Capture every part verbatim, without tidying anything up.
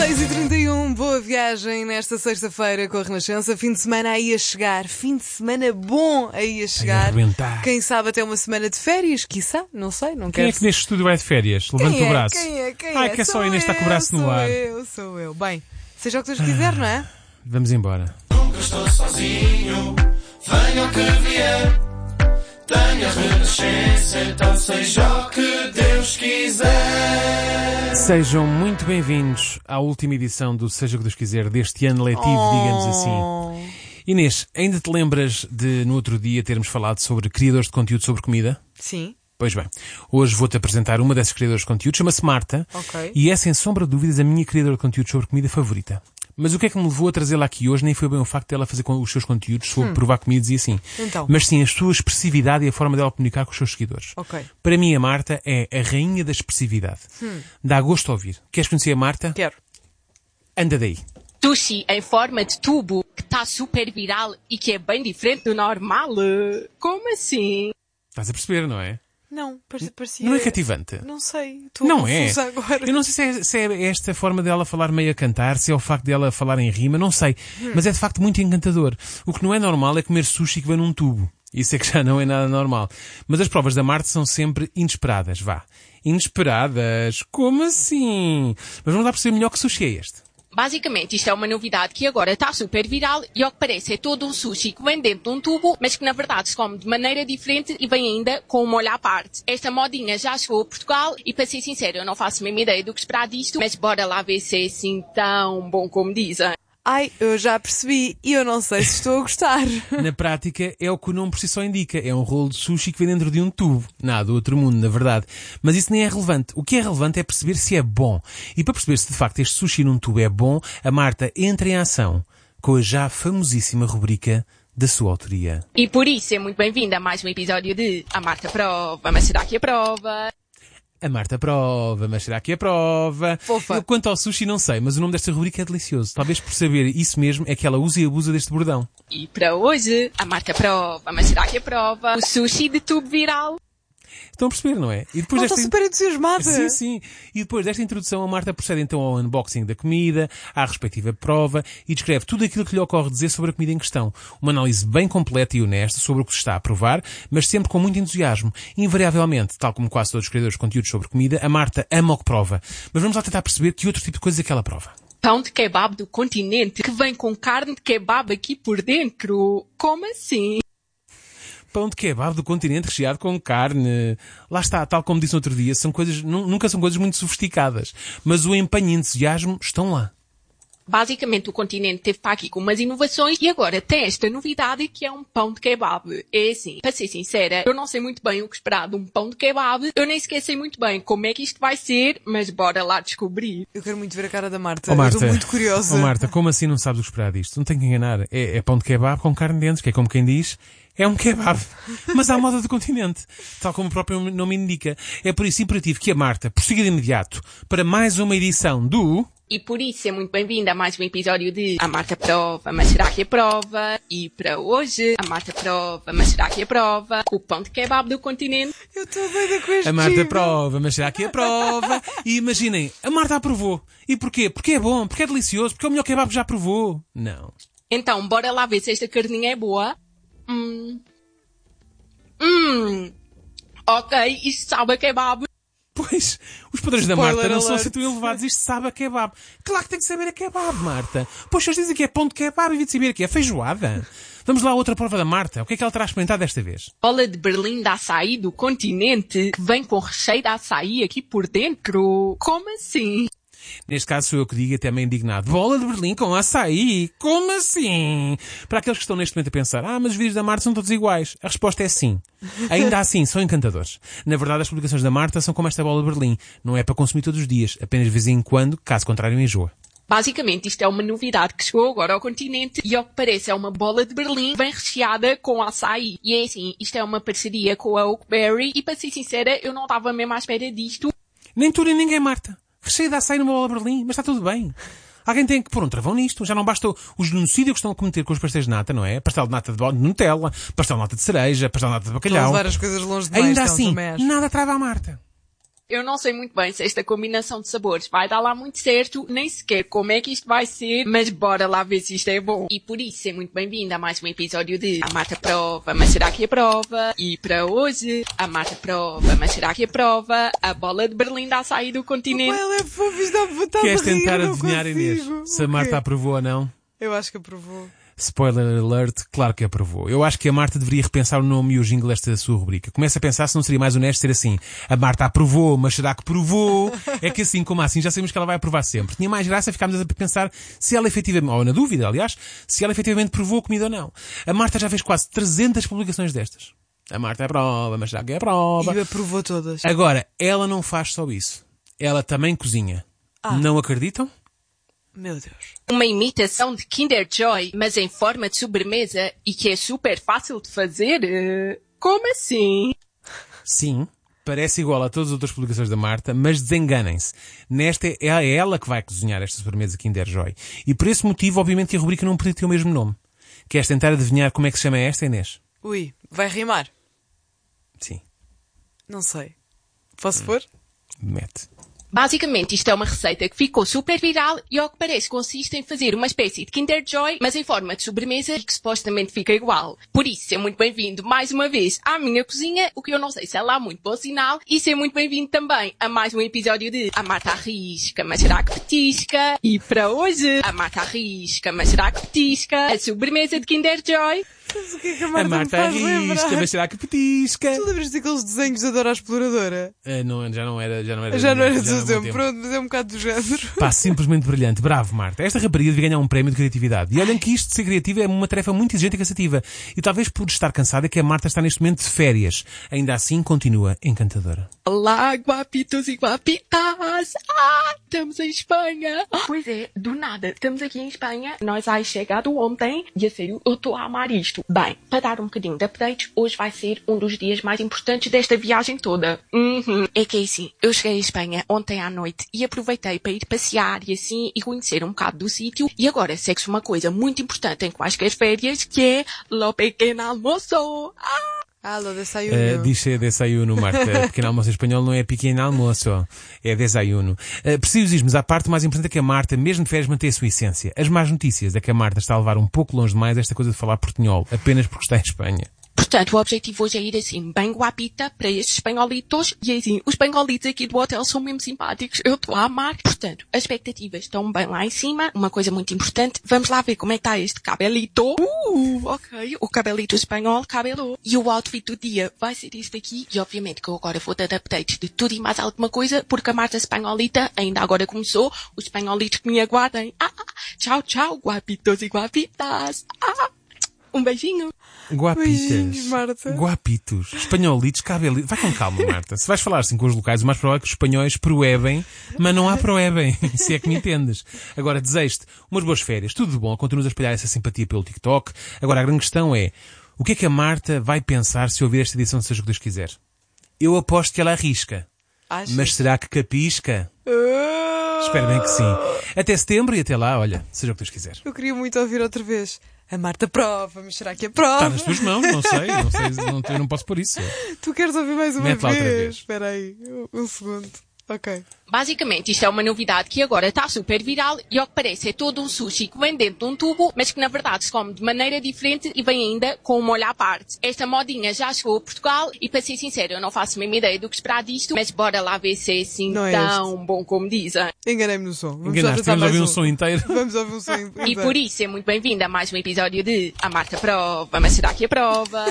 seis e trinta e um, boa viagem nesta sexta-feira com a Renascença. Fim de semana aí a chegar, fim de semana bom aí a chegar. Quem sabe até uma semana de férias, quiçá, não sei, não Quem quero. é que neste estúdio vai de férias? Levanta Quem o é? braço. Quem é? Quem Ah, é? que é só Sou a Inês está com o braço no sou ar. eu, sou eu. Bem, seja o que Deus quiser, não é? Vamos embora. Nunca estou sozinho, venha o que vier. Tenha Renascença, então seja o que Deus quiser. Sejam muito bem-vindos à última edição do Seja o que Deus quiser deste ano letivo, Oh. digamos assim. Inês, ainda te lembras de no outro dia termos falado sobre criadores de conteúdo sobre comida? Sim. Pois bem, hoje vou-te apresentar uma dessas criadoras de conteúdo, chama-se Marta, Ok. e é sem sombra de dúvidas a minha criadora de conteúdo sobre comida favorita. Mas o que é que me levou a trazê-la aqui hoje nem foi bem o facto dela fazer com os seus conteúdos sobre hum. provar comidas e assim, Então. mas sim a sua expressividade e a forma dela comunicar com os seus seguidores. Ok. Para mim a Marta é a rainha da expressividade. Hum. Dá gosto a ouvir. Queres conhecer a Marta? Quero. Anda daí. Sushi em forma de tubo, que está super viral e que é bem diferente do normal. Como assim? Estás a perceber, não é? Não, parecia... Não é cativante? Não sei, estou Não é. confusa agora. Eu não sei se é, se é esta forma dela falar meio a cantar, se é o facto dela falar em rima, não sei. Hum. Mas é de facto muito encantador. O que não é normal é comer sushi que vem num tubo. Isso é que já não é nada normal. Mas as provas da Marta são sempre inesperadas, vá. Inesperadas? Como assim? Mas vamos lá perceber melhor que sushi é este. Basicamente, isto é uma novidade que agora está super viral e ao que parece é todo um sushi que vem dentro de um tubo, mas que na verdade se come de maneira diferente e vem ainda com um molho à parte. Esta modinha já chegou a Portugal e, para ser sincero, eu não faço a mesma ideia do que esperar disto, mas bora lá ver se é assim tão bom como dizem. Ai, eu já percebi e eu não sei se estou a gostar. Na prática, é o que o nome por si só indica. É um rolo de sushi que vem dentro de um tubo. Nada do outro mundo, na verdade. Mas isso nem é relevante. O que é relevante é perceber se é bom. E para perceber se de facto este sushi num tubo é bom, a Marta entra em ação com a já famosíssima rubrica da sua autoria. E por isso é muito bem-vinda a mais um episódio de A Marta Prova, mas será que aprova? A Marta prova, mas será que é prova? Fofa. Eu, quanto ao sushi, não sei, mas o nome desta rubrica é delicioso. Talvez por saber isso mesmo é que ela usa e abusa deste bordão. E para hoje, a Marta prova, mas será que aprova? O sushi de tubo viral. Estão a perceber, não é? E depois Não, desta... estou super entusiasmada. Sim, sim. E depois desta introdução, a Marta procede então ao unboxing da comida, à respectiva prova e descreve tudo aquilo que lhe ocorre dizer sobre a comida em questão. Uma análise bem completa e honesta sobre o que se está a provar, mas sempre com muito entusiasmo. Invariavelmente, tal como quase todos os criadores de conteúdos sobre comida, a Marta ama o que prova. Mas vamos lá tentar perceber que outro tipo de coisas é que ela prova. Pão de kebab do continente que vem com carne de kebab aqui por dentro. Como assim? Pão de kebab do continente recheado com carne. Lá está, tal como disse no outro dia, são coisas, nunca são coisas muito sofisticadas. Mas o empenho e o entusiasmo estão lá. Basicamente o continente teve para aqui com umas inovações e agora tem esta novidade que é um pão de kebab. É assim, para ser sincera, eu não sei muito bem o que esperar de um pão de kebab. Eu nem sequer sei muito bem como é que isto vai ser, mas bora lá descobrir. Eu quero muito ver a cara da Marta. Oh, Marta, eu estou muito curiosa. Oh, Marta, como assim não sabes o que esperar disto? Não tem que enganar. É, é pão de kebab com carne dentro, que é como quem diz... É um kebab, mas à moda do continente, tal como o próprio nome indica. É por isso imperativo que a Marta prossiga de imediato para mais uma edição do... E por isso é muito bem-vinda a mais um episódio de A Marta Prova, mas será que aprova? E para hoje, a Marta Prova, mas será que aprova? O pão de kebab do continente. Eu estou doida com este A Marta jingle. prova, mas será que aprova? E imaginem, a Marta aprovou. E porquê? Porque é bom, porque é delicioso, porque é o melhor kebab que já provou. Não. Então, bora lá ver se esta carninha é boa. Hum. Hum. Ok, isto sabe a kebab. Pois, os padrões da Spoiler Marta não são alert. assim tão elevados. Isto sabe a kebab. Claro que tem que saber a kebab, Marta. Pois, eles dizem que é pão de kebab e devia de saber que é feijoada. Vamos lá a outra prova da Marta. O que é que ela terá experimentado desta vez? Bola de Berlim de açaí do continente, que vem com recheio de açaí aqui por dentro. Como assim? Neste caso sou eu que digo, até meio indignado. Bola de Berlim com açaí? Como assim? Para aqueles que estão neste momento a pensar, ah, mas os vídeos da Marta são todos iguais. A resposta é sim. Ainda assim, são encantadores. Na verdade, as publicações da Marta são como esta bola de Berlim. Não é para consumir todos os dias, apenas de vez em quando, caso contrário enjoa. Basicamente, isto é uma novidade que chegou agora ao continente e, ao que parece, é uma bola de Berlim bem recheada com açaí. E é assim, isto é uma parceria com a Oakberry e, para ser sincera, eu não estava mesmo à espera disto. Nem tu nem ninguém, Marta. Recheio de açaí numa bola de Berlim, mas está tudo bem. Alguém tem que pôr um travão nisto. Já não basta o genocídio que estão a cometer com os pastéis de nata, não é? Pastel de nata de Nutella, pastel de nata de cereja, pastel de nata de Estou a bacalhau. levar as coisas longe demais. Ainda então, assim, também acho. nada trava a Marta. Eu não sei muito bem se esta combinação de sabores vai dar lá muito certo, nem sequer como é que isto vai ser, mas bora lá ver se isto é bom. E por isso, é muito bem-vinda a mais um episódio de A Marta Prova, mas será que é prova? E para hoje, a Marta Prova, mas será que é prova? A bola de Berlim dá a sair do continente. Ela é fofa, isto dá vontade Queres de rir, tentar não adivinhar, consigo. Inês, se a O Marta quê? aprovou ou não? Eu acho que aprovou. Spoiler alert, claro que aprovou. Eu acho que a Marta deveria repensar o nome e o jingle desta sua rubrica. Começa a pensar se não seria mais honesto ser assim. A Marta aprovou, mas será que provou? É que assim como assim já sabemos que ela vai aprovar sempre. Tinha mais graça ficarmos a pensar se ela efetivamente, ou na dúvida, aliás, se ela efetivamente provou a comida ou não. A Marta já fez quase trezentas publicações destas. A Marta é prova, mas será que é prova? E aprovou todas. Agora, ela não faz só isso. Ela também cozinha. Ah. Não acreditam? Meu Deus. Uma imitação de Kinder Joy, mas em forma de sobremesa e que é super fácil de fazer? Uh, como assim? Sim, parece igual a todas as outras publicações da Marta, mas desenganem-se. Nesta é é ela que vai cozinhar esta sobremesa Kinder Joy. E por esse motivo, obviamente, que a rubrica não podia ter o mesmo nome. Queres tentar adivinhar como é que se chama esta, Inês? Ui, vai rimar? Sim. Não sei. Posso pôr? Mete. Basicamente, isto é uma receita que ficou super viral e, ao que parece, consiste em fazer uma espécie de Kinder Joy, mas em forma de sobremesa e que supostamente fica igual. Por isso, ser muito bem-vindo mais uma vez à minha cozinha, o que eu não sei se é lá muito bom sinal, e ser muito bem-vindo também a mais um episódio de A Marta arrisca, mas será que petisca? E para hoje, a Marta arrisca, mas será que petisca? A sobremesa de Kinder Joy. Mas o que é que a A Marta, me Marta faz arrisca, lembrar? mas será que petisca? Tu lembras daqueles desenhos da Dora a Exploradora? Ah, não, já não era, já não era. Já não era do já seu era do meu tempo. Pronto, mas é um bocado do género. Pá, simplesmente brilhante. Bravo, Marta. Esta rapariga devia ganhar um prémio de criatividade. E olhem que isto de ser criativa é uma tarefa muito exigente e cansativa. E talvez por estar cansada que a Marta está neste momento de férias. Ainda assim, continua encantadora. Olá, guapitos e guapitas! Ah, estamos em Espanha! Pois é, do nada, estamos aqui em Espanha. Nós ai chegado ontem e a sério, eu estou a amar isto. Bem, para dar um bocadinho de updates, hoje vai ser um dos dias mais importantes desta viagem toda. Uhum. É que é assim, eu cheguei a Espanha ontem à noite e aproveitei para ir passear e assim e conhecer um bocado do sítio. E agora segue-se uma coisa muito importante em quaisquer férias, que é lo pequeno almoço. Ah! Ah, lo desayuno. Uh, diz desayuno, Marta. Pequeno almoço em espanhol não é pequeno almoço, é desayuno. Uh, Preciosismos à parte, o mais importante é que a Marta, mesmo de férias, mantém a sua essência. As más notícias é que a Marta está a levar um pouco longe demais esta coisa de falar portunhol, apenas porque está em Espanha. Portanto, o objetivo hoje é ir assim, bem guapita, para estes espanholitos. E assim, os espanholitos aqui do hotel são mesmo simpáticos. Eu estou a amar. Portanto, as expectativas estão bem lá em cima. Uma coisa muito importante. Vamos lá ver como é que está este cabelito. Uh, ok. O cabelito espanhol, cabelo. E o outfit do dia vai ser este aqui. E obviamente que eu agora vou dar updates de tudo e mais alguma coisa, porque a Marta espanholita ainda agora começou. Os espanholitos que me aguardem. Ah, tchau, tchau, guapitos e guapitas. Ah. Um beijinho. Guapitas. Beijinhos, Marta. Guapitos. Espanholitos, cabelitos. Vai com calma, Marta. Se vais falar assim com os locais, o mais provável é que os espanhóis proebem, mas não há proebem, se é que me entendes. Agora, desejo-te umas boas férias. Tudo de bom. Continuas a espalhar essa simpatia pelo TikTok. Agora, a grande questão é, o que é que a Marta vai pensar se ouvir esta edição de Seja o que Deus quiser? Eu aposto que ela arrisca. Achas? Mas será que capisca? Espero bem que sim. Até setembro e até lá, olha, seja o que Deus quiser. Eu queria muito ouvir outra vez. A Marta prova, mas será que é prova? Está nas tuas mãos, não sei, não sei, não, eu não posso pôr isso. Tu queres ouvir mais uma Mete lá outra vez? vez. Espera aí, um segundo. Ok. Basicamente, isto é uma novidade que agora está super viral e, ao que parece, é todo um sushi que vem dentro de um tubo, mas que na verdade se come de maneira diferente e vem ainda com um molho à parte. Esta modinha já chegou a Portugal e, para ser sincero, eu não faço a mesma ideia do que esperar disto, mas bora lá ver se é assim Não é tão este. bom como dizem. Enganei-me no som. Vamos Enganaste, já vamos mais ouvir um som inteiro. Vamos ouvir um som inteiro. E por isso é muito bem-vinda a mais um episódio de A Marta Prova, mas será que é prova?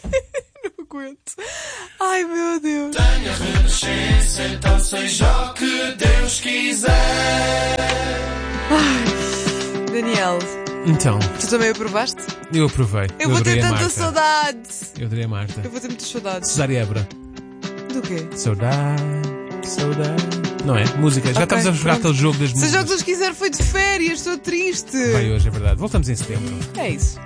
Não aguento. Ai, meu Deus. Tenha renascença, então seja o que Deus quiser. Daniel, Então, tu também aprovaste? eu aprovei. Eu, vou ter adorei a tanta Marta. saudade. Eu adorei a Marta. Eu vou ter muitas saudades. Cesária Évora. Do quê? Saudade, saudade. Não é? Música. Já Ok, estamos a jogar pronto. aquele jogo das Seja o músicas. que Deus quiser, foi de férias, estou triste. Vai hoje, é verdade. Voltamos em setembro. É isso.